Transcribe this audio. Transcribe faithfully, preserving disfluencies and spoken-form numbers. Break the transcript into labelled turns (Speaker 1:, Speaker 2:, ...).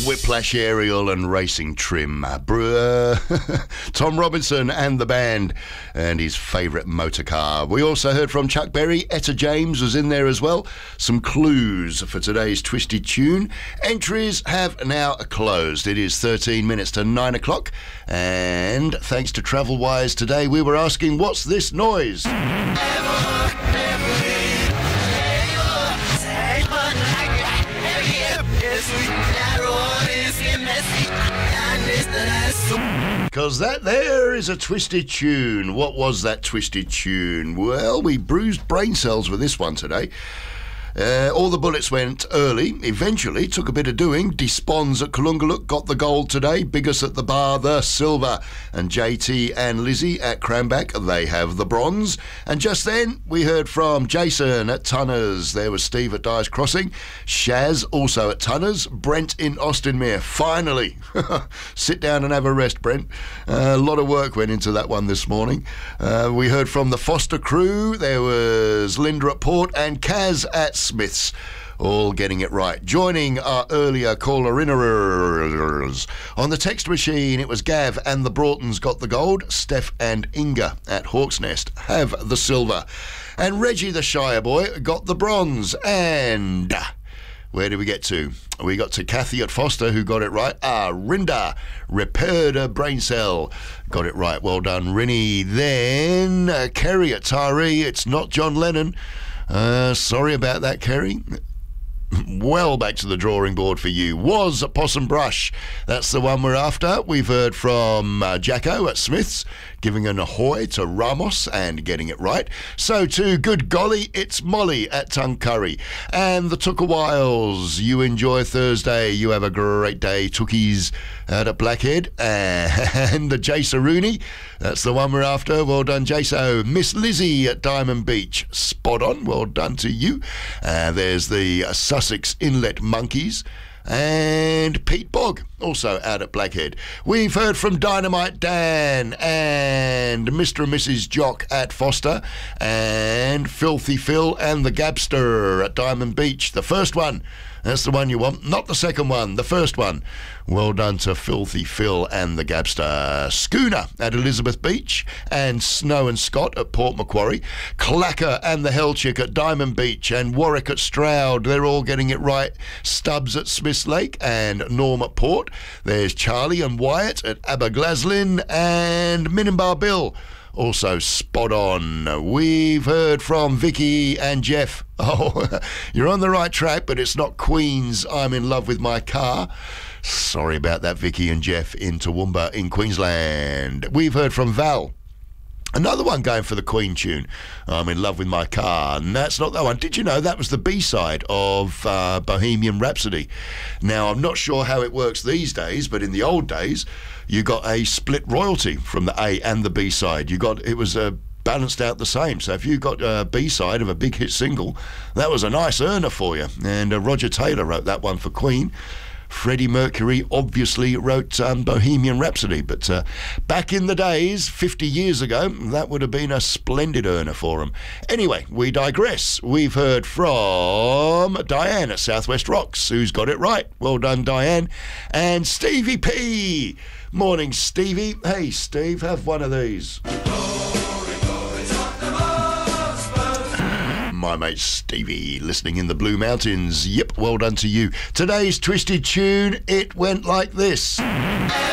Speaker 1: Whiplash Aerial and Racing Trim. Uh, Tom Robinson and the band and his favourite motor car. We also heard from Chuck Berry. Etta James was in there as well. Some clues for today's Twisted Tune. Entries have now closed. It is thirteen minutes to nine o'clock. And thanks to Travelwise today, we were asking, what's this noise? Because that there is a twisted tune. What was that twisted tune? Well, we bruised brain cells with this one today. Uh, all the bullets went early. Eventually, took a bit of doing. Despons at Kalungaluk got the gold today. Biggest at the bar, the silver. And J T and Lizzie at Cranback, they have the bronze. And just then, we heard from Jason at Tunners. There was Steve at Dyer's Crossing. Shaz also at Tunners. Brent in Austinmere. Finally. Sit down and have a rest, Brent. Uh, a lot of work went into that one this morning. Uh, we heard from the Foster crew. There was Linda at Port and Kaz at Smiths, all getting it right. Joining our earlier caller-inners on the text machine, it was Gav and the Broughtons got the gold. Steph and Inga at Hawk's Nest have the silver. And Reggie the Shire boy got the bronze. And where did we get to? We got to Kathy at Foster, who got it right. Ah, Rinda repaired a brain cell. Got it right. Well done, Rinny. Then uh, Kerry at Taree. It's not John Lennon. Uh, sorry about that, Kerry. Well, back to the drawing board for you. Was Possum Brush. That's the one we're after. We've heard from uh, Jacko at Smith's, giving an ahoy to Ramos and getting it right. So too, good golly, it's Molly at Tuncurry. And the Tookawhiles. You enjoy Thursday. You have a great day, Tookies out at Blackhead. And the Jaso Rooney. That's the one we're after. Well done, Jaso. Miss Lizzie at Diamond Beach. Spot on. Well done to you. Uh, there's the uh, Sussex Inlet Monkeys. And Pete Bogg, also out at Blackhead. We've heard from Dynamite Dan and Mister and Missus Jock at Foster and Filthy Phil and the Gabster at Diamond Beach. The first one, that's the one you want, not the second one, the first one. Well done to Filthy Phil and the Gabster. Schooner at Elizabeth Beach and Snow and Scott at Port Macquarie. Clacker and the Hell Chick at Diamond Beach and Warwick at Stroud. They're all getting it right. Stubbs at Smiths Lake and Norm at Port. There's Charlie and Wyatt at Aberglaslyn and Minimbar Bill. Also spot on. We've heard from Vicky and Jeff. Oh, you're on the right track, but it's not Queen's I'm in Love with My Car. Sorry about that, Vicky and Jeff in Toowoomba in Queensland. We've heard from Val. Another one going for the Queen tune, I'm in Love with My Car, and that's not that one. Did you know that was the B-side of uh, Bohemian Rhapsody? Now, I'm not sure how it works these days, but in the old days, you got a split royalty from the A and the B-side. You got, it was uh, balanced out the same. So if you got a B-side of a big hit single, that was a nice earner for you. And uh, Roger Taylor wrote that one for Queen. Freddie Mercury obviously wrote um, Bohemian Rhapsody, but uh, back in the days, fifty years ago, that would have been a splendid earner for him. Anyway, we digress. We've heard from Diane at Southwest Rocks, who's got it right. Well done, Diane. And Stevie P. Morning, Stevie. Hey, Steve, have one of these. My mate Stevie, listening in the Blue Mountains. Yep, well done to you. Today's Twisted Tune, it went like this.